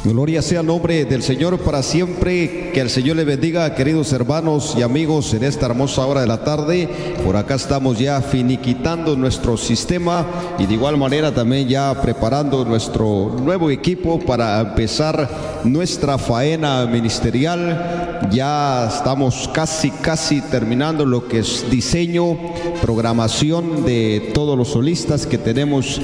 Gloria sea el nombre del Señor para siempre. Que el Señor le bendiga, queridos hermanos y amigos, en esta hermosa hora de la tarde. Por acá estamos ya finiquitando nuestro sistema y de igual manera también ya preparando nuestro nuevo equipo para empezar nuestra faena ministerial. Ya estamos casi terminando lo que es diseño, programación de todos los solistas que tenemos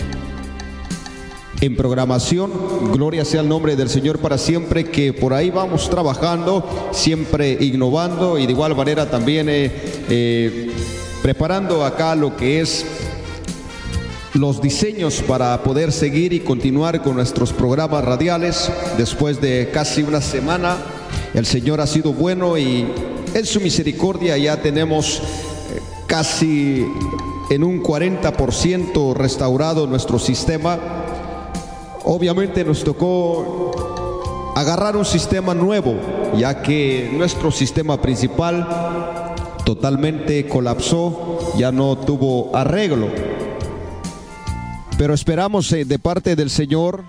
en programación. Gloria sea el nombre del Señor para siempre, que por ahí vamos trabajando, siempre innovando y de igual manera también preparando acá lo que es los diseños para poder seguir y continuar con nuestros programas radiales. Después de casi una semana, el Señor ha sido bueno y en su misericordia ya tenemos casi en un 40% restaurado nuestro sistema. Obviamente nos tocó agarrar un sistema nuevo, ya que nuestro sistema principal totalmente colapsó, ya no tuvo arreglo. Pero esperamos de parte del Señor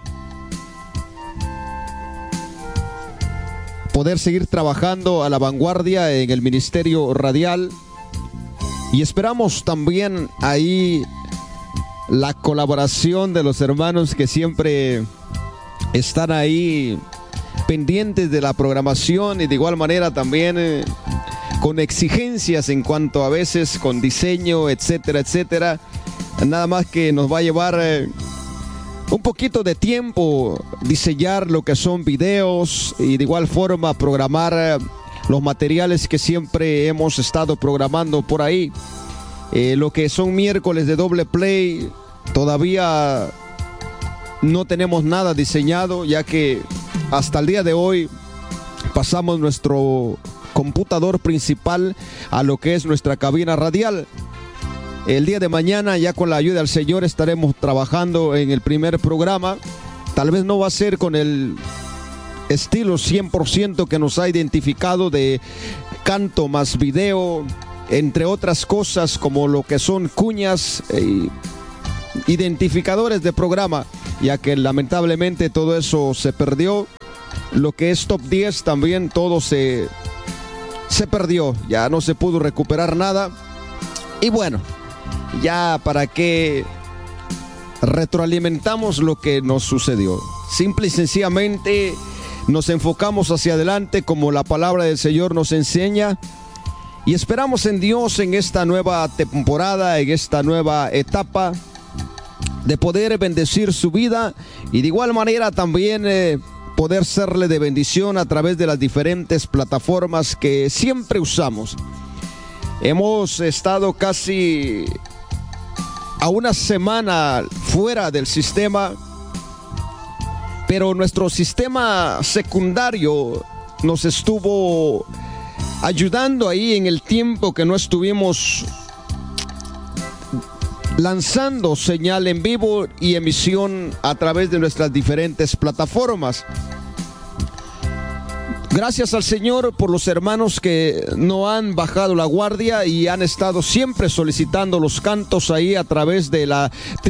poder seguir trabajando a la vanguardia en el ministerio radial, y esperamos también ahí la colaboración de los hermanos que siempre están ahí pendientes de la programación y de igual manera también con exigencias en cuanto a veces con diseño, etcétera, etcétera. Nada más que nos va a llevar un poquito de tiempo diseñar lo que son videos y de igual forma programar los materiales que siempre hemos estado programando por ahí. Lo que son miércoles de doble play, todavía no tenemos nada diseñado, ya que hasta el día de hoy pasamos nuestro computador principal a lo que es nuestra cabina radial. El día de mañana, ya con la ayuda del Señor, estaremos trabajando en el primer programa. Tal vez no va a ser con el estilo 100% que nos ha identificado de canto más video, entre otras cosas como lo que son cuñas identificadores de programa, ya que lamentablemente todo eso se perdió. Lo que es top 10 también todo se perdió, ya no se pudo recuperar nada. Y bueno, ya para qué retroalimentamos lo que nos sucedió. Simple y sencillamente nos enfocamos hacia adelante como la palabra del Señor nos enseña. Y esperamos en Dios en esta nueva temporada, en esta nueva etapa, de poder bendecir su vida y de igual manera también poder serle de bendición a través de las diferentes plataformas que siempre usamos. Hemos estado casi a una semana fuera del sistema, pero nuestro sistema secundario nos estuvo ayudando ahí en el tiempo que no estuvimos lanzando señal en vivo y emisión a través de nuestras diferentes plataformas. Gracias al Señor por los hermanos que no han bajado la guardia y han estado siempre solicitando los cantos ahí a través de la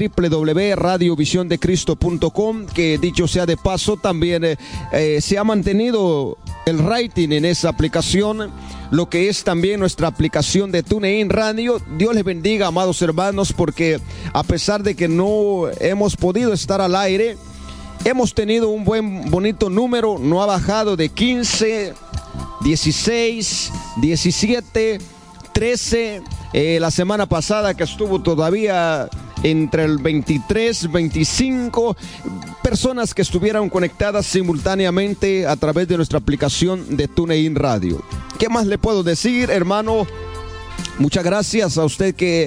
www.radiovisiondecristo.com, que dicho sea de paso también se ha mantenido el rating en esa aplicación, lo que es también nuestra aplicación de TuneIn Radio. Dios les bendiga, amados hermanos, porque a pesar de que no hemos podido estar al aire, hemos tenido un bonito número. No ha bajado de 15, 16, 17, 13. La semana pasada que estuvo todavía entre el 23, 25 personas que estuvieron conectadas simultáneamente a través de nuestra aplicación de TuneIn Radio. ¿Qué más le puedo decir, hermano? Muchas gracias a usted que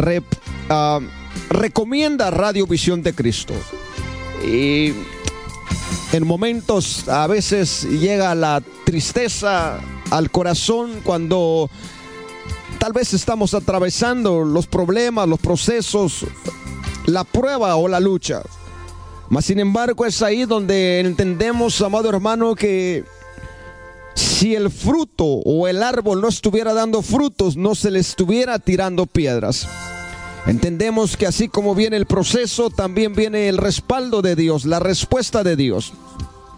recomienda Radio Visión de Cristo. Y en momentos a veces llega la tristeza al corazón cuando tal vez estamos atravesando los problemas, los procesos, la prueba o la lucha. Mas sin embargo es ahí donde entendemos, amado hermano, que si el fruto o el árbol no estuviera dando frutos, no se le estuviera tirando piedras. Entendemos que así como viene el proceso, también viene el respaldo de Dios, la respuesta de Dios.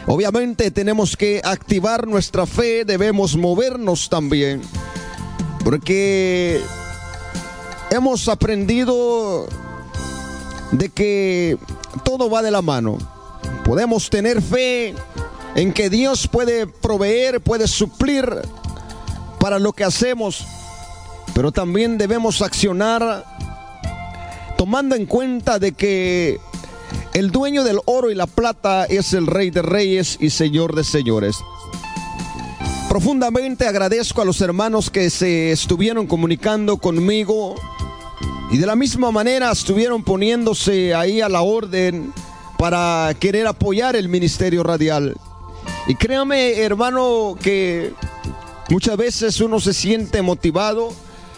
Obviamente tenemos que activar nuestra fe, debemos movernos también, porque hemos aprendido de que todo va de la mano. Podemos tener fe en que Dios puede proveer, puede suplir para lo que hacemos, pero también debemos accionar tomando en cuenta de que el dueño del oro y la plata es el Rey de Reyes y Señor de Señores. Profundamente agradezco a los hermanos que se estuvieron comunicando conmigo y de la misma manera estuvieron poniéndose ahí a la orden para querer apoyar el ministerio radial. Y créame, hermano, que muchas veces uno se siente motivado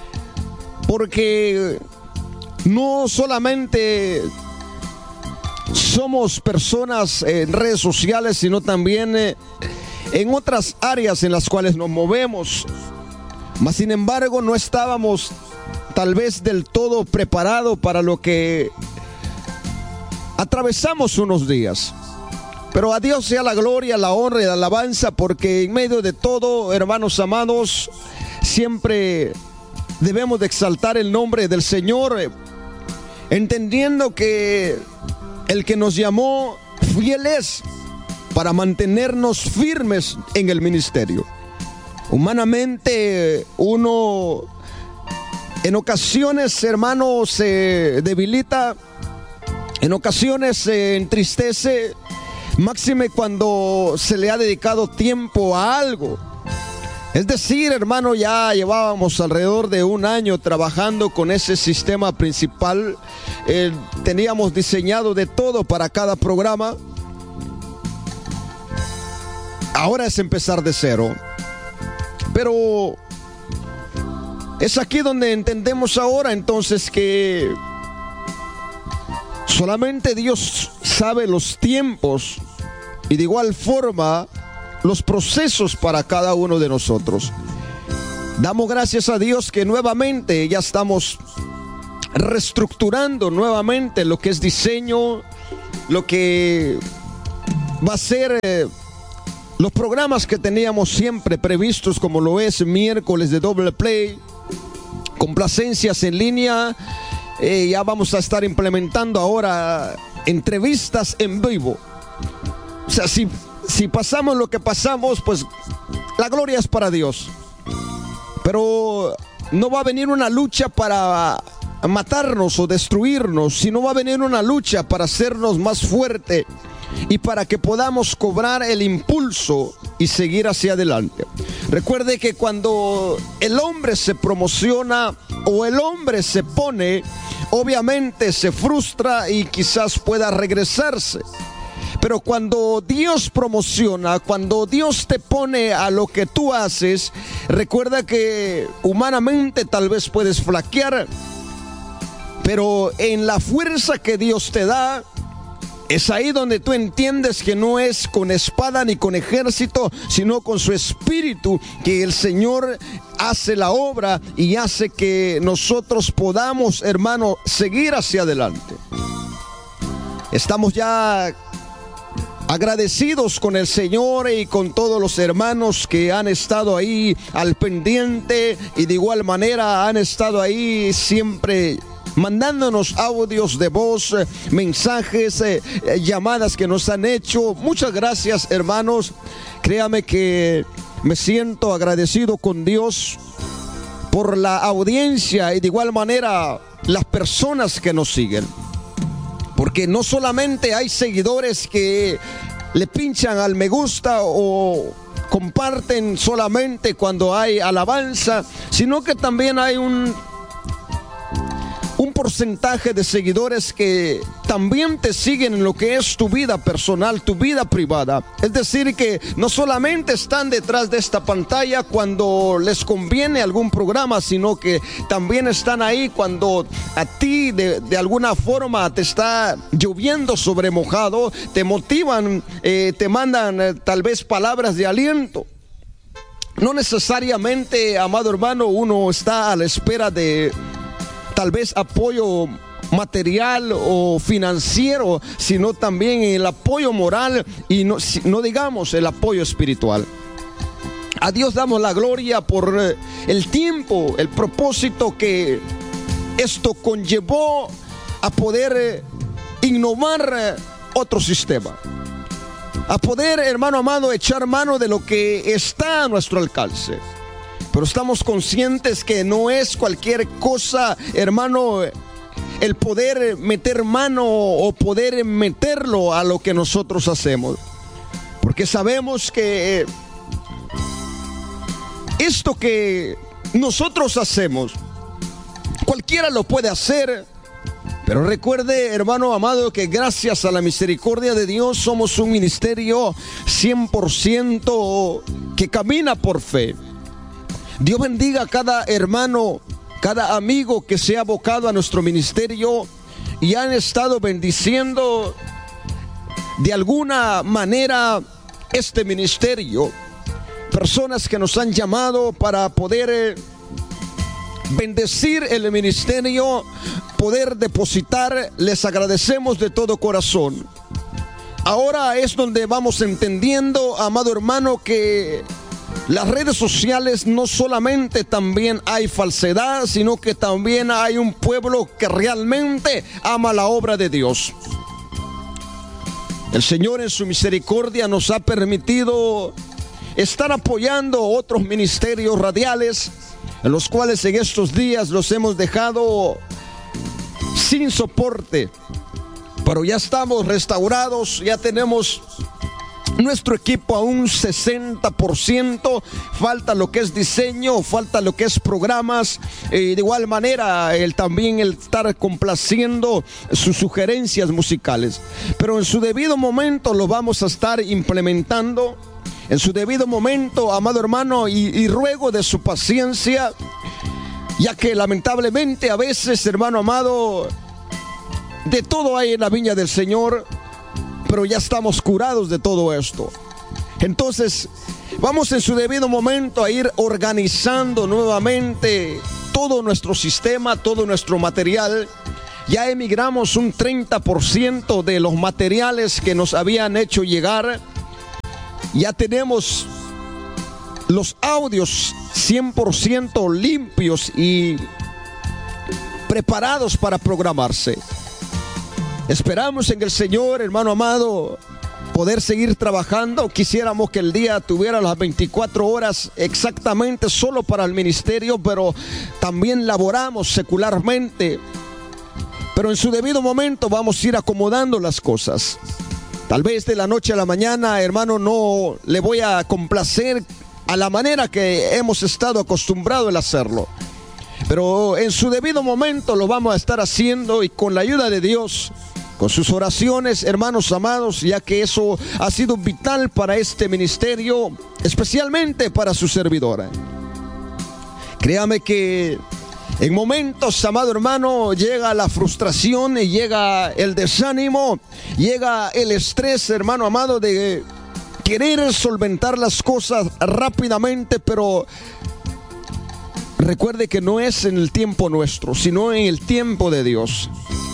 porque no solamente somos personas en redes sociales, sino también en otras áreas en las cuales nos movemos. Mas sin embargo no estábamos tal vez del todo preparados para lo que atravesamos unos días. Pero a Dios sea la gloria, la honra y la alabanza, porque en medio de todo, hermanos amados, siempre debemos de exaltar el nombre del Señor, entendiendo que el que nos llamó fiel es para mantenernos firmes en el ministerio. Humanamente uno en ocasiones, hermano, se debilita, en ocasiones se entristece, máxime cuando se le ha dedicado tiempo a algo. Es decir, hermano, ya llevábamos alrededor de un año trabajando con ese sistema principal. Teníamos diseñado de todo para cada programa. Ahora es empezar de cero. Pero es aquí donde entendemos ahora entonces que solamente Dios sabe los tiempos y de igual forma los procesos para cada uno de nosotros. Damos gracias a Dios que nuevamente ya estamos reestructurando nuevamente lo que es diseño, lo que va a ser los programas que teníamos siempre previstos, como lo es miércoles de Doble Play, complacencias en línea. Ya vamos a estar implementando ahora entrevistas en vivo. O sea, si pasamos lo que pasamos, pues la gloria es para Dios. Pero no va a venir una lucha para matarnos o destruirnos, sino va a venir una lucha para hacernos más fuerte y para que podamos cobrar el impulso y seguir hacia adelante. Recuerde que cuando el hombre se promociona o el hombre se pone, obviamente se frustra y quizás pueda regresarse. Pero cuando Dios promociona, cuando Dios te pone a lo que tú haces, recuerda que humanamente tal vez puedes flaquear, pero en la fuerza que Dios te da, es ahí donde tú entiendes que no es con espada ni con ejército, sino con su espíritu, que el Señor hace la obra y hace que nosotros podamos, hermano, seguir hacia adelante. Estamos ya agradecidos con el Señor y con todos los hermanos que han estado ahí al pendiente y de igual manera han estado ahí siempre mandándonos audios de voz, mensajes, llamadas que nos han hecho. Muchas gracias, hermanos. Créame que me siento agradecido con Dios por la audiencia y de igual manera las personas que nos siguen. Porque no solamente hay seguidores que le pinchan al me gusta o comparten solamente cuando hay alabanza, sino que también hay un porcentaje de seguidores que también te siguen en lo que es tu vida personal, tu vida privada. Es decir, que no solamente están detrás de esta pantalla cuando les conviene algún programa, sino que también están ahí cuando a ti de alguna forma te está lloviendo sobre mojado, te motivan, te mandan tal vez palabras de aliento. No necesariamente, amado hermano, uno está a la espera de tal vez apoyo material o financiero, sino también en el apoyo moral y no digamos el apoyo espiritual. A Dios damos la gloria por el tiempo, el propósito que esto conllevó a poder innovar otro sistema, a poder, hermano amado, echar mano de lo que está a nuestro alcance. Pero estamos conscientes que no es cualquier cosa, hermano, el poder meter mano o poder meterlo a lo que nosotros hacemos, porque sabemos que esto que nosotros hacemos, cualquiera lo puede hacer. Pero recuerde, hermano amado, que gracias a la misericordia de Dios somos un ministerio 100% que camina por fe. Dios bendiga a cada hermano, cada amigo que se ha abocado a nuestro ministerio y han estado bendiciendo de alguna manera este ministerio. Personas que nos han llamado para poder bendecir el ministerio, poder depositar, les agradecemos de todo corazón. Ahora es donde vamos entendiendo, amado hermano, que las redes sociales no solamente también hay falsedad, sino que también hay un pueblo que realmente ama la obra de Dios. El Señor en su misericordia nos ha permitido estar apoyando otros ministerios radiales, en los cuales en estos días los hemos dejado sin soporte, pero ya estamos restaurados, ya tenemos nuestro equipo a un 60%, falta lo que es diseño, falta lo que es programas, de igual manera también el estar complaciendo sus sugerencias musicales, pero en su debido momento lo vamos a estar implementando. En su debido momento, amado hermano, y ruego de su paciencia, ya que lamentablemente a veces, hermano amado, de todo hay en la viña del Señor, pero ya estamos curados de todo esto. Entonces, vamos en su debido momento a ir organizando nuevamente todo nuestro sistema, todo nuestro material. Ya emigramos un 30% de los materiales que nos habían hecho llegar. Ya tenemos los audios 100% limpios y preparados para programarse. Esperamos en el Señor, hermano amado, poder seguir trabajando. Quisiéramos que el día tuviera las 24 horas exactamente solo para el ministerio, pero también laboramos secularmente. Pero en su debido momento vamos a ir acomodando las cosas. Tal vez de la noche a la mañana, hermano, no le voy a complacer a la manera que hemos estado acostumbrados a hacerlo. Pero en su debido momento lo vamos a estar haciendo, y con la ayuda de Dios, con sus oraciones, hermanos amados, ya que eso ha sido vital para este ministerio, especialmente para su servidora. Créame que en momentos, amado hermano, llega la frustración y llega el desánimo, llega el estrés, hermano amado, de querer solventar las cosas rápidamente, pero recuerde que no es en el tiempo nuestro, sino en el tiempo de Dios.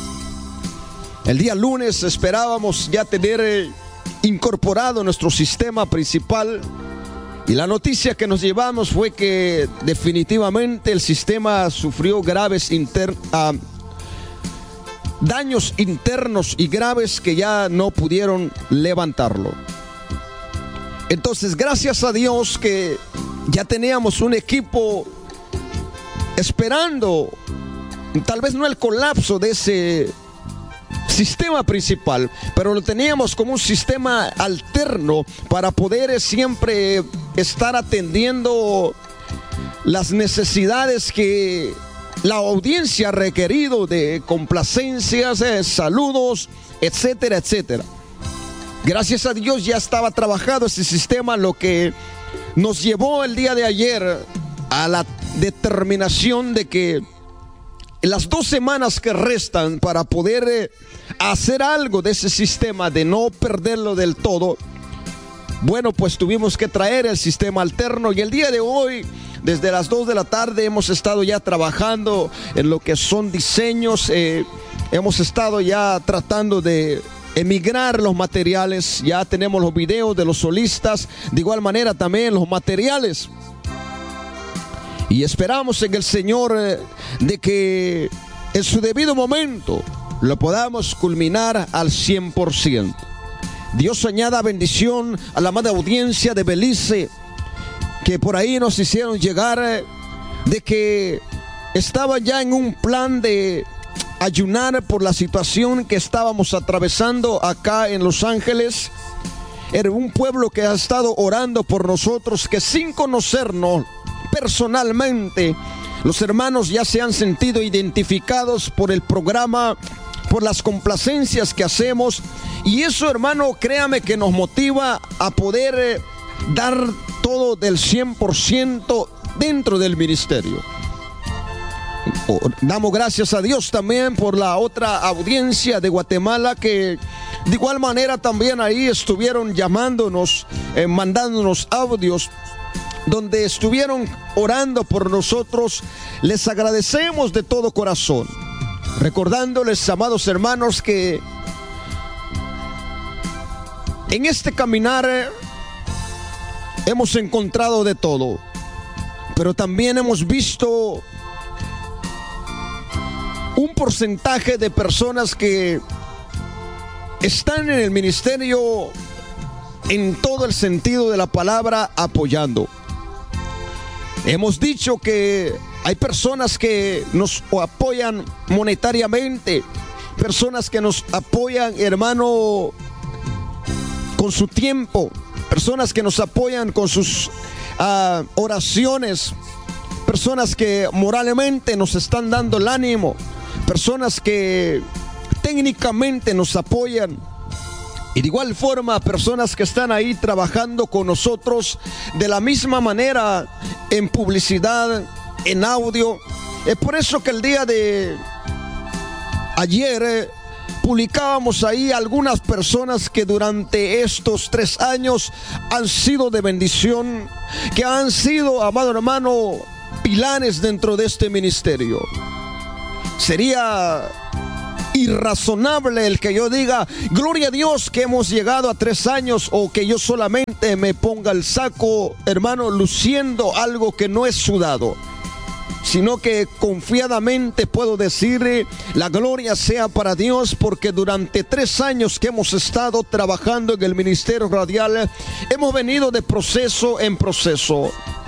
El día lunes esperábamos ya tener incorporado nuestro sistema principal, y la noticia que nos llevamos fue que definitivamente el sistema sufrió graves daños internos y graves que ya no pudieron levantarlo. Entonces, gracias a Dios que ya teníamos un equipo esperando, tal vez no el colapso de ese sistema principal, pero lo teníamos como un sistema alterno para poder siempre estar atendiendo las necesidades que la audiencia ha requerido, de complacencias, saludos, etcétera, etcétera. Gracias a Dios ya estaba trabajado ese sistema, lo que nos llevó el día de ayer a la determinación de que en las 2 semanas que restan para poder hacer algo de ese sistema, de no perderlo del todo, bueno, pues tuvimos que traer el sistema alterno, y el día de hoy, desde las 2 de la tarde, hemos estado ya trabajando en lo que son diseños, hemos estado ya tratando de emigrar los materiales. Ya tenemos los videos de los solistas, de igual manera también los materiales. Y esperamos en el Señor de que en su debido momento lo podamos culminar al 100%. Dios añada bendición a la amada audiencia de Belice, que por ahí nos hicieron llegar de que estaba ya en un plan de ayunar por la situación que estábamos atravesando acá en Los Ángeles. Era un pueblo que ha estado orando por nosotros, que sin conocernos personalmente, los hermanos ya se han sentido identificados por el programa, por las complacencias que hacemos. Y eso, hermano, créame que nos motiva a poder dar todo del 100% dentro del ministerio. Damos gracias a Dios también por la otra audiencia de Guatemala, que de igual manera también ahí estuvieron llamándonos, mandándonos audios, donde estuvieron orando por nosotros. Les agradecemos de todo corazón, recordándoles, amados hermanos, que en este caminar hemos encontrado de todo, pero también hemos visto un porcentaje de personas que están en el ministerio en todo el sentido de la palabra, apoyando. Hemos dicho que hay personas que nos apoyan monetariamente, personas que nos apoyan, hermano, con su tiempo, personas que nos apoyan con sus oraciones, personas que moralmente nos están dando el ánimo, personas que técnicamente nos apoyan, y de igual forma personas que están ahí trabajando con nosotros de la misma manera en publicidad, en audio. Es por eso que el día de ayer publicábamos ahí algunas personas que durante estos 3 años han sido de bendición, que han sido, amado hermano, pilares dentro de este ministerio. Sería irrazonable el que yo diga, gloria a Dios que hemos llegado a 3 años, o que yo solamente me ponga el saco, hermano, luciendo algo que no es sudado, sino que confiadamente puedo decir, la gloria sea para Dios, porque durante 3 años que hemos estado trabajando en el ministerio radial, hemos venido de proceso en proceso.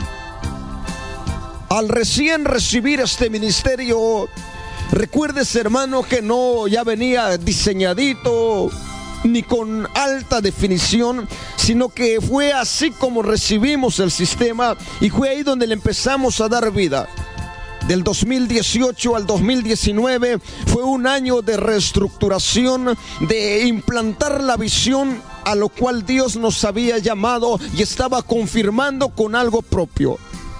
Al recién recibir este ministerio, recuérdese, hermano, que no ya venía diseñadito ni con alta definición, sino que fue así como recibimos el sistema, y fue ahí donde le empezamos a dar vida. Del 2018 al 2019 fue un año de reestructuración, de implantar la visión a lo cual Dios nos había llamado y estaba confirmando con algo propio.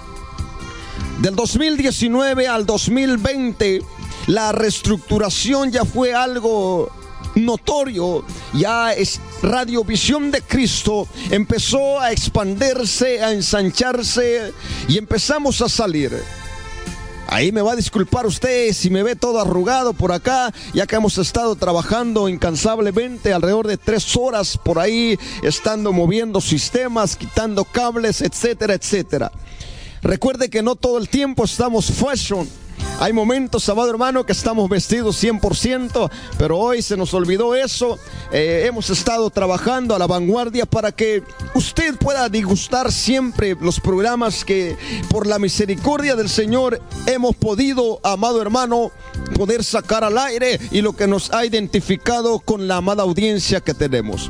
Del 2019 al 2020, la reestructuración ya fue algo notorio. Ya es Radiovisión de Cristo empezó a expandirse, a ensancharse, y empezamos a salir. Ahí me va a disculpar usted si me ve todo arrugado por acá, ya que hemos estado trabajando incansablemente alrededor de 3 horas por ahí, estando moviendo sistemas, quitando cables, etcétera, etcétera. Recuerde que no todo el tiempo estamos fashion. Hay momentos, amado hermano, que estamos vestidos 100%, pero hoy se nos olvidó eso. Hemos estado trabajando a la vanguardia para que usted pueda degustar siempre los programas que por la misericordia del Señor hemos podido, amado hermano, poder sacar al aire, y lo que nos ha identificado con la amada audiencia que tenemos.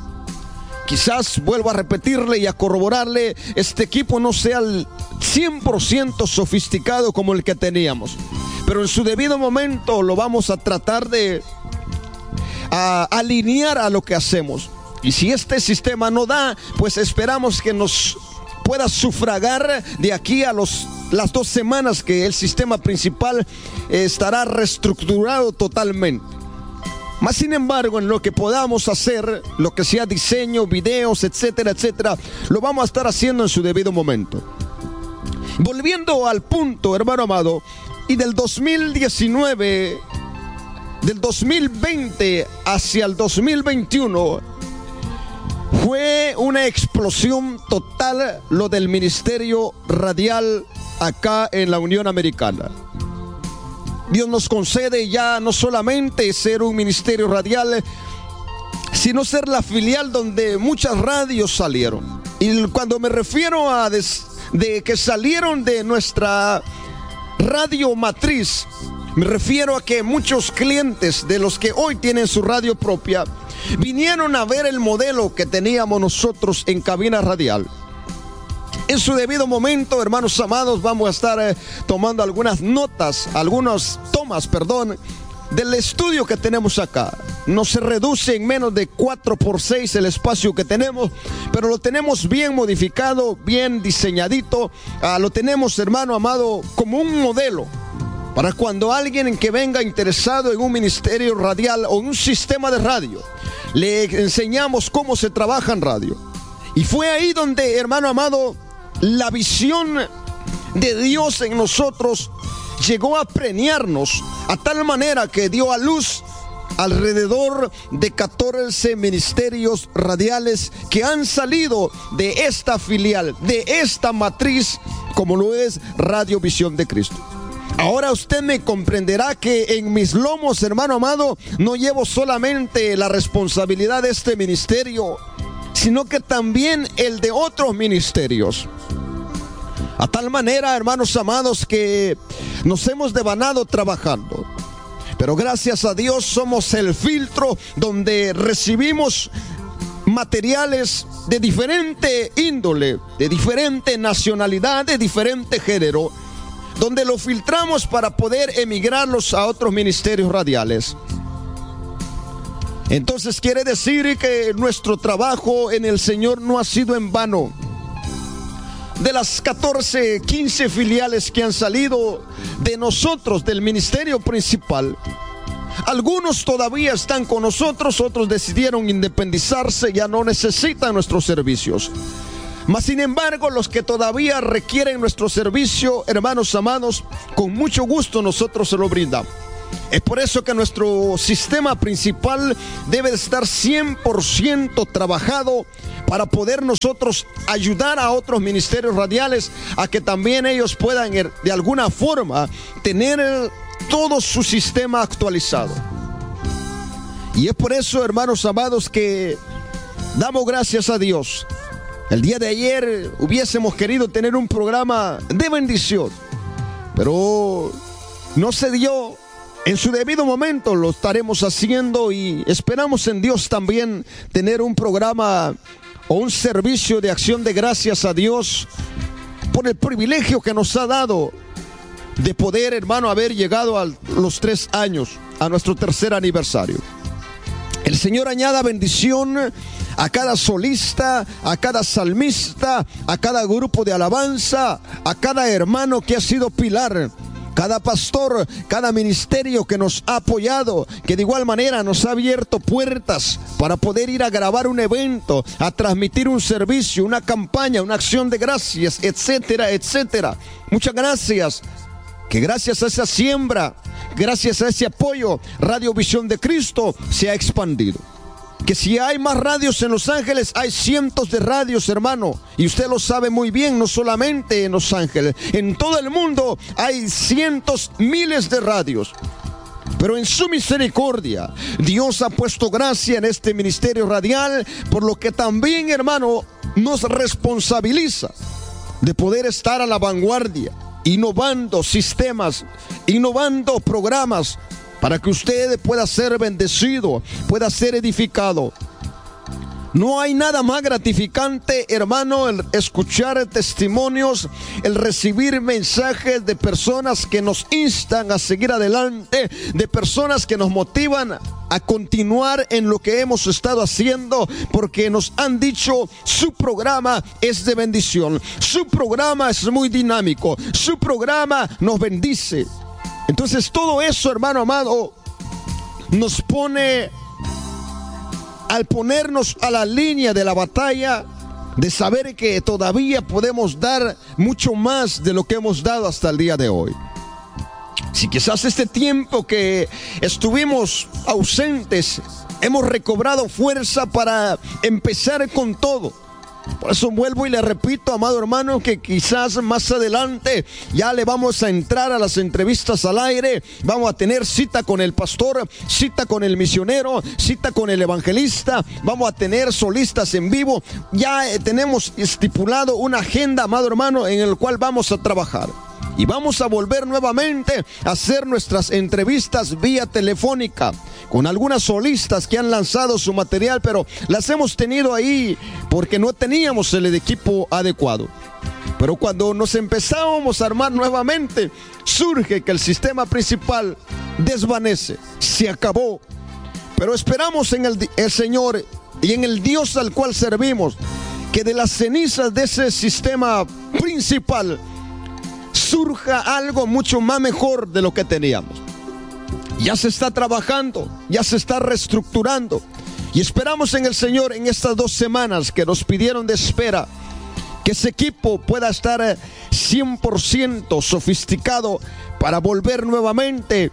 Quizás vuelvo a repetirle y a corroborarle, este equipo no sea el 100% sofisticado como el que teníamos, pero en su debido momento lo vamos a tratar de alinear a lo que hacemos. Y si este sistema no da, pues esperamos que nos pueda sufragar de aquí a las 2 semanas que el sistema principal estará reestructurado totalmente. Mas sin embargo, en lo que podamos hacer, lo que sea diseño, videos, etcétera, etcétera, lo vamos a estar haciendo en su debido momento. Volviendo al punto, hermano amado, y del 2019 del 2020 hacia el 2021 fue una explosión total lo del ministerio radial acá en la Unión Americana. Dios nos concede ya no solamente ser un ministerio radial, sino ser la filial donde muchas radios salieron. Y cuando me refiero a de que salieron de nuestra radio matriz, me refiero a que muchos clientes de los que hoy tienen su radio propia vinieron a ver el modelo que teníamos nosotros en cabina radial. En su debido momento, hermanos amados, vamos a estar tomando algunas tomas, del estudio que tenemos acá. No se reduce en menos de 4x6 el espacio que tenemos, pero lo tenemos bien modificado, bien diseñadito. Lo tenemos, hermano amado, como un modelo para cuando alguien que venga interesado en un ministerio radial o un sistema de radio, le enseñamos cómo se trabaja en radio. Y fue ahí donde, hermano amado, la visión de Dios en nosotros llegó a preñarnos a tal manera que dio a luz alrededor de 14 ministerios radiales que han salido de esta filial, de esta matriz, como lo es Radio Visión de Cristo. Ahora usted me comprenderá que en mis lomos, hermano amado, no llevo solamente la responsabilidad de este ministerio, sino que también el de otros ministerios. A tal manera, hermanos amados, que nos hemos devanado trabajando. Pero gracias a Dios somos el filtro donde recibimos materiales de diferente índole, de diferente nacionalidad, de diferente género, donde lo filtramos para poder emigrarlos a otros ministerios radiales. Entonces quiere decir que nuestro trabajo en el Señor no ha sido en vano. De las 14, 15 filiales que han salido de nosotros, del ministerio principal, algunos todavía están con nosotros, otros decidieron independizarse, ya no necesitan nuestros servicios. Mas sin embargo, los que todavía requieren nuestro servicio, hermanos amados, con mucho gusto nosotros se lo brindamos. Es por eso que nuestro sistema principal debe estar 100% trabajado para poder nosotros ayudar a otros ministerios radiales a que también ellos puedan de alguna forma tener todo su sistema actualizado. Y es por eso, hermanos amados, que damos gracias a Dios. El día de ayer hubiésemos querido tener un programa de bendición, pero no se dio. En su debido momento lo estaremos haciendo y esperamos en Dios también tener un programa o un servicio de acción de gracias a Dios por el privilegio que nos ha dado de poder, hermano, haber llegado a los 3 años, a nuestro 3er aniversario. El Señor añada bendición a cada solista, a cada salmista, a cada grupo de alabanza, a cada hermano que ha sido pilar, cada pastor, cada ministerio que nos ha apoyado, que de igual manera nos ha abierto puertas para poder ir a grabar un evento, a transmitir un servicio, una campaña, una acción de gracias, etcétera, etcétera. Muchas gracias, que gracias a esa siembra, gracias a ese apoyo, Radio Visión de Cristo se ha expandido. Que si hay más radios en Los Ángeles, hay cientos de radios, hermano, y usted lo sabe muy bien, no solamente en Los Ángeles, en todo el mundo hay cientos, miles de radios. Pero en su misericordia, Dios ha puesto gracia en este ministerio radial, por lo que también, hermano, nos responsabiliza de poder estar a la vanguardia, innovando sistemas, innovando programas, para que usted pueda ser bendecido, pueda ser edificado. No hay nada más gratificante, hermano, el escuchar testimonios, el recibir mensajes de personas que nos instan a seguir adelante, de personas que nos motivan a continuar en lo que hemos estado haciendo, porque nos han dicho: su programa es de bendición, su programa es muy dinámico, su programa nos bendice. Entonces todo eso, hermano amado, nos pone, al ponernos a la línea de la batalla, de saber que todavía podemos dar mucho más de lo que hemos dado hasta el día de hoy. Si quizás este tiempo que estuvimos ausentes, hemos recobrado fuerza para empezar con todo. Por eso vuelvo y le repito, amado hermano, que quizás más adelante ya le vamos a entrar a las entrevistas al aire. Vamos a tener cita con el pastor, cita con el misionero, cita con el evangelista. Vamos a tener solistas en vivo. Ya tenemos estipulado una agenda, amado hermano, en el cual vamos a trabajar. Y vamos a volver nuevamente a hacer nuestras entrevistas vía telefónica con algunas solistas que han lanzado su material, pero las hemos tenido ahí porque no teníamos el equipo adecuado. Pero cuando nos empezábamos a armar nuevamente, surge que el sistema principal desvanece, se acabó. Pero esperamos en el Señor y en el Dios al cual servimos, que de las cenizas de ese sistema principal surja algo mucho más mejor de lo que teníamos. Ya se está trabajando, ya se está reestructurando y esperamos en el Señor en estas 2 semanas que nos pidieron de espera, que ese equipo pueda estar 100% sofisticado para volver nuevamente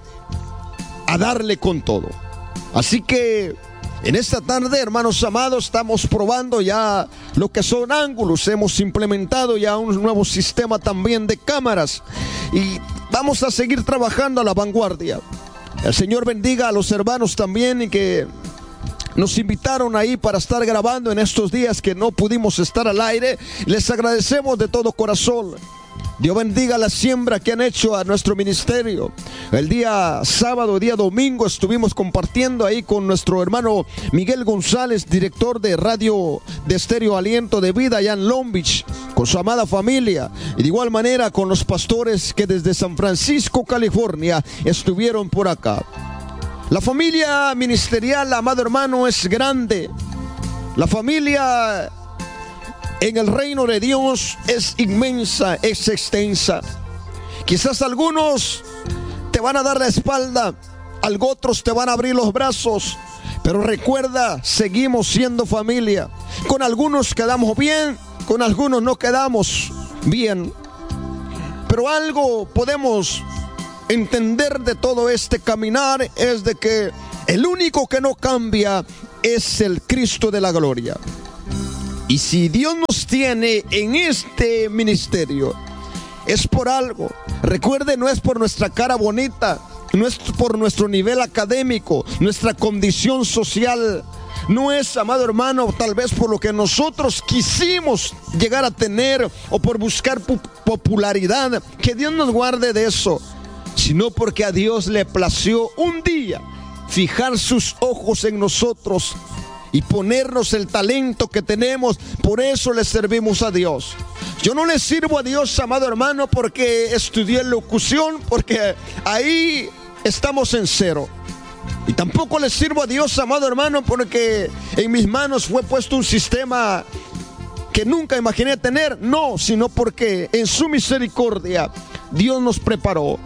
a darle con todo. Así que en esta tarde, hermanos amados, estamos probando ya lo que son ángulos. Hemos implementado ya un nuevo sistema también de cámaras y vamos a seguir trabajando a la vanguardia. El Señor bendiga a los hermanos también y que nos invitaron ahí para estar grabando en estos días que no pudimos estar al aire. Les agradecemos de todo corazón. Dios bendiga la siembra que han hecho a nuestro ministerio. El día sábado, día domingo, estuvimos compartiendo ahí con nuestro hermano Miguel González, director de radio de Estéreo Aliento de Vida allá en Long Beach, con su amada familia. Y de igual manera con los pastores que desde San Francisco, California, estuvieron por acá. La familia ministerial, amado hermano, es grande. La familia en el reino de Dios es inmensa, es extensa. Quizás algunos te van a dar la espalda, otros te van a abrir los brazos, pero recuerda, seguimos siendo familia. Con algunos quedamos bien, con algunos no quedamos bien, pero algo podemos entender de todo este caminar es de que el único que no cambia es el Cristo de la gloria. Y si Dios nos tiene en este ministerio, es por algo. Recuerde, no es por nuestra cara bonita, no es por nuestro nivel académico, nuestra condición social. No es, amado hermano, tal vez por lo que nosotros quisimos llegar a tener o por buscar popularidad. Que Dios nos guarde de eso. Sino porque a Dios le plació un día fijar sus ojos en nosotros y ponernos el talento que tenemos. Por eso le servimos a Dios. Yo no le sirvo a Dios, amado hermano, porque estudié locución, porque ahí estamos en cero. Y tampoco le sirvo a Dios, amado hermano, porque en mis manos fue puesto un sistema que nunca imaginé tener. No, sino porque en su misericordia Dios nos preparó.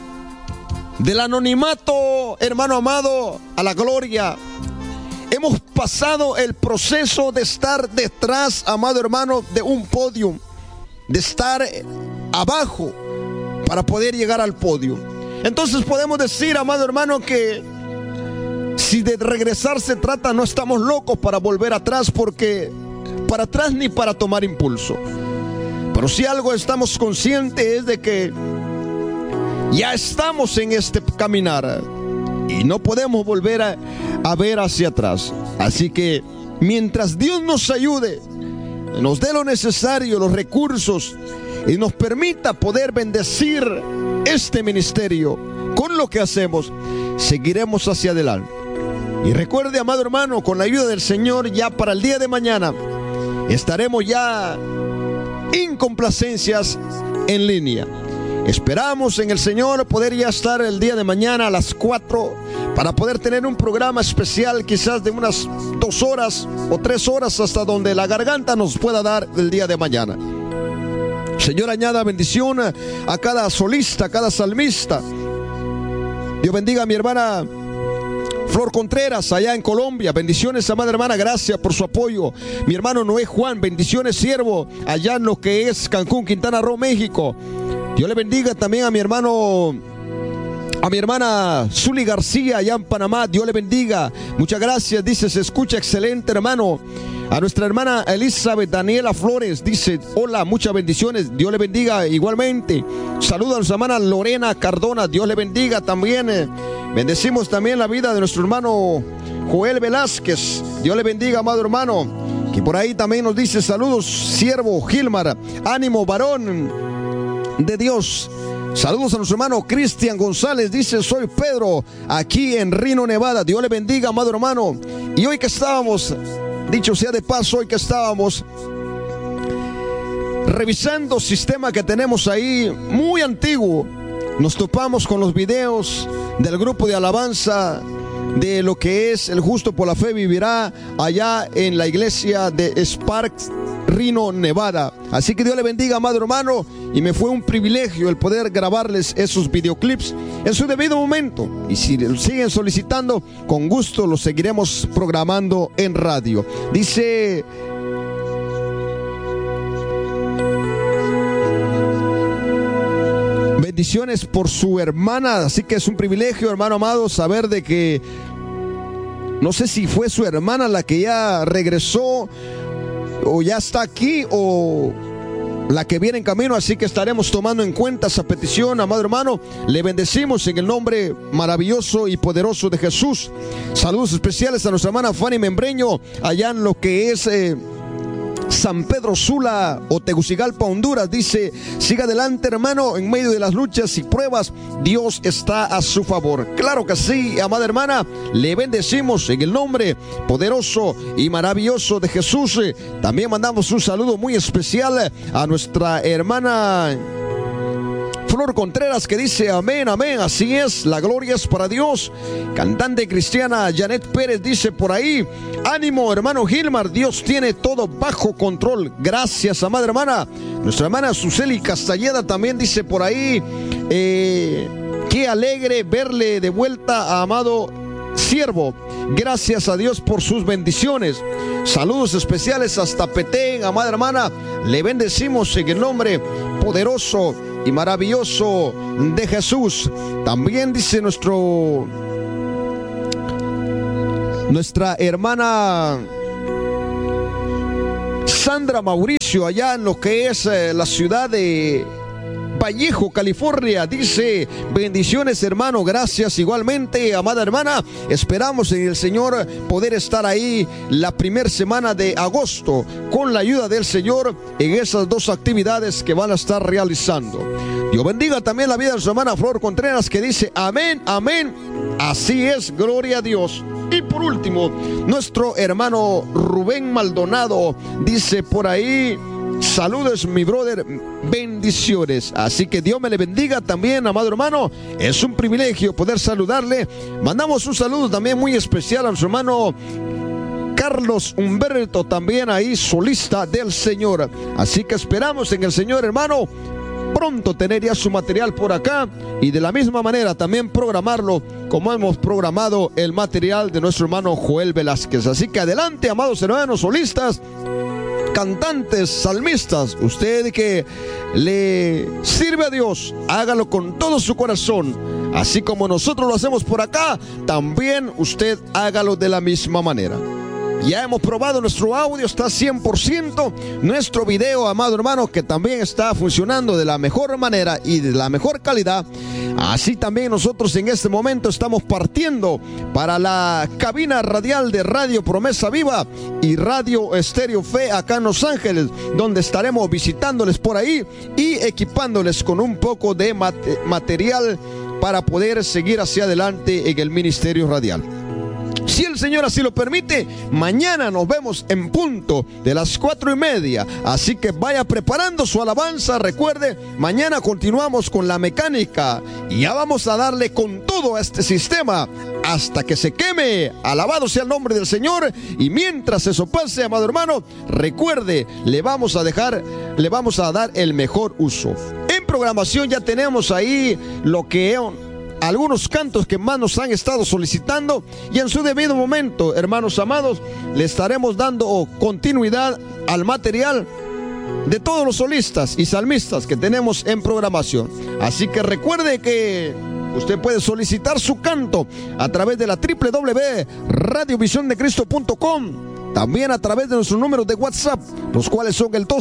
Del anonimato, hermano amado, a la gloria. Hemos pasado el proceso de estar detrás, amado hermano, de un podio, de estar abajo para poder llegar al podio. Entonces podemos decir, amado hermano, que si de regresar se trata, no estamos locos para volver atrás, porque para atrás ni para tomar impulso. Pero si algo estamos conscientes es de que ya estamos en este caminar y no podemos volver a ver hacia atrás. Así que mientras Dios nos ayude, nos dé lo necesario, los recursos, y nos permita poder bendecir este ministerio con lo que hacemos, seguiremos hacia adelante. Y recuerde, amado hermano, con la ayuda del Señor, ya para el día de mañana estaremos ya en complacencias en línea. Esperamos en el Señor poder ya estar el día de mañana a las 4 para poder tener un programa especial, quizás de unas 2 horas o 3 horas, hasta donde la garganta nos pueda dar el día de mañana. Señor, añada bendición a cada solista, a cada salmista. Dios bendiga a mi hermana Flor Contreras allá en Colombia. Bendiciones, amada hermana, gracias por su apoyo. Mi hermano Noé Juan, bendiciones, siervo, allá en lo que es Cancún, Quintana Roo, México. Dios le bendiga también a mi hermano A mi hermana Zuli García, allá en Panamá, Dios le bendiga. Muchas gracias, dice, se escucha excelente, hermano. A nuestra hermana Elizabeth Daniela Flores, dice, hola, muchas bendiciones, Dios le bendiga igualmente. Saludos a nuestra hermana Lorena Cardona, Dios le bendiga también. Bendecimos también la vida de nuestro hermano Joel Velázquez, Dios le bendiga, amado hermano. Que por ahí también nos dice, saludos, siervo Gilmar, ánimo, varón de Dios. Saludos a nuestro hermano Cristian González, dice, soy Pedro, aquí en Reno, Nevada. Dios le bendiga, amado hermano. Y hoy que estábamos, dicho sea de paso, hoy que estábamos revisando sistema que tenemos ahí, muy antiguo, nos topamos con los videos del grupo de alabanza de lo que es El Justo por la Fe Vivirá, allá en la iglesia de Sparks, Reno, Nevada. Así que Dios le bendiga, amado hermano, y me fue un privilegio el poder grabarles esos videoclips en su debido momento. Y si siguen solicitando, con gusto los seguiremos programando en radio. Dice: bendiciones por su hermana. Así que es un privilegio, hermano amado, saber de que no sé si fue su hermana la que ya regresó o ya está aquí, o la que viene en camino. Así que estaremos tomando en cuenta esa petición, amado hermano. Le bendecimos en el nombre maravilloso y poderoso de Jesús. Saludos especiales a nuestra hermana Fanny Membreño, allá en lo que es San Pedro Sula o Tegucigalpa, Honduras. Dice: siga adelante, hermano, en medio de las luchas y pruebas, Dios está a su favor. Claro que sí, amada hermana, le bendecimos en el nombre poderoso y maravilloso de Jesús. También mandamos un saludo muy especial a nuestra hermana Flor Contreras, que dice: amén, amén, así es, la gloria es para Dios. Cantante cristiana Janet Pérez dice por ahí: ánimo, hermano Gilmar, Dios tiene todo bajo control. Gracias, amada hermana. Nuestra hermana Suseli Castalleda también dice por ahí: qué alegre verle de vuelta a amado siervo. Gracias a Dios por sus bendiciones. Saludos especiales hasta Petén, amada hermana. Le bendecimos en el nombre poderoso y maravilloso de Jesús. También dice nuestra hermana Sandra Mauricio, allá en lo que es la ciudad de Vallejo, California, dice: bendiciones, hermano, gracias igualmente, amada hermana. Esperamos en el Señor poder estar ahí la primera semana de agosto, con la ayuda del Señor, en esas dos actividades que van a estar realizando. Dios bendiga también la vida de su hermana Flor Contreras, que dice: amén, amén, así es, gloria a Dios. Y por último, nuestro hermano Rubén Maldonado dice por ahí: saludos, mi brother, bendiciones. Así que Dios me le bendiga también, amado hermano. Es un privilegio poder saludarle. Mandamos un saludo también muy especial a nuestro hermano Carlos Humberto, también ahí solista del Señor. Así que esperamos en el Señor, hermano, pronto tener ya su material por acá, y de la misma manera también programarlo como hemos programado el material de nuestro hermano Joel Velázquez. Así que adelante, amados hermanos solistas, cantantes, salmistas, usted que le sirve a Dios, hágalo con todo su corazón, así como nosotros lo hacemos por acá. También usted hágalo de la misma manera. Ya hemos probado, nuestro audio está 100%, nuestro video, amado hermano, que también está funcionando de la mejor manera y de la mejor calidad. Así también nosotros en este momento estamos partiendo para la cabina radial de Radio Promesa Viva y Radio Estéreo Fe acá en Los Ángeles, donde estaremos visitándoles por ahí y equipándoles con un poco de material para poder seguir hacia adelante en el ministerio radial. Si el Señor así lo permite, mañana nos vemos en punto de las 4:30. Así que vaya preparando su alabanza. Recuerde, mañana continuamos con la mecánica y ya vamos a darle con todo a este sistema hasta que se queme. Alabado sea el nombre del Señor. Y mientras eso pase, amado hermano, recuerde, le vamos a dar el mejor uso. En programación ya tenemos ahí lo que algunos cantos que más nos han estado solicitando, y en su debido momento, hermanos amados, le estaremos dando continuidad al material de todos los solistas y salmistas que tenemos en programación. Así que recuerde que Usted puede solicitar su canto a través de la www.radiovisiondecristo.com. También a través de nuestros números de WhatsApp, los cuales son el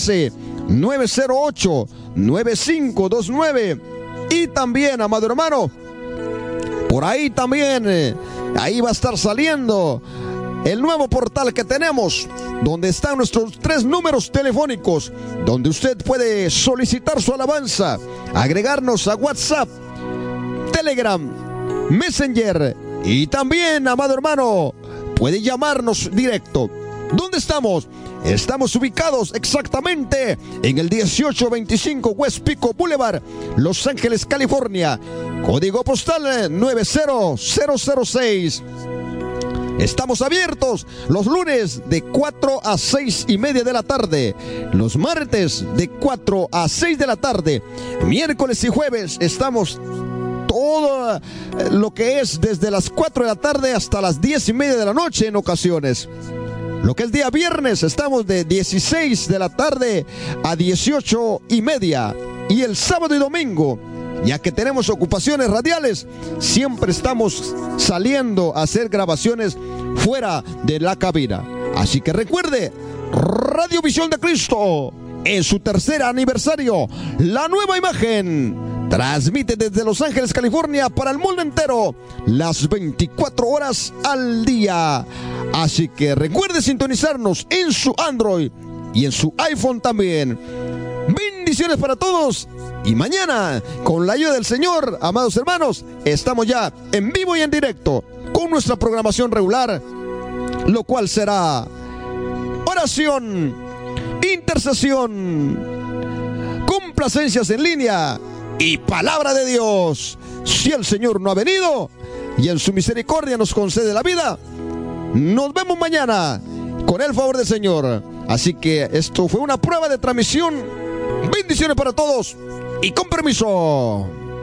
213-908-9529. Y también, amado hermano, por ahí también, ahí va a estar saliendo el nuevo portal que tenemos, donde están nuestros 3 números telefónicos, donde usted puede solicitar su alabanza, agregarnos a WhatsApp, Telegram, Messenger y también, amado hermano, puede llamarnos directo. ¿Dónde estamos? Estamos ubicados exactamente en el 1825 West Pico Boulevard, Los Ángeles, California, código postal 90006. Estamos abiertos los lunes de 4 a 6 y media de la tarde, los martes de 4 a 6 de la tarde, miércoles y jueves estamos todo lo que es desde las 4 de la tarde hasta las 10 y media de la noche en ocasiones. Lo que es día viernes estamos de 16 de la tarde a 18 y media. Y el sábado y domingo, ya que tenemos ocupaciones radiales, siempre estamos saliendo a hacer grabaciones fuera de la cabina. Así que recuerde, Radio Visión de Cristo, en su 3er aniversario, la nueva imagen, transmite desde Los Ángeles, California, para el mundo entero, las 24 horas al día. Así que recuerde sintonizarnos en su Android y en su iPhone también. Bendiciones para todos. Y mañana, con la ayuda del Señor, amados hermanos, estamos ya en vivo y en directo con nuestra programación regular, lo cual será oración, intercesión, complacencias en línea y palabra de Dios. Si el Señor no ha venido y en su misericordia nos concede la vida, nos vemos mañana con el favor del Señor. Así que esto fue una prueba de transmisión. Bendiciones para todos y con permiso.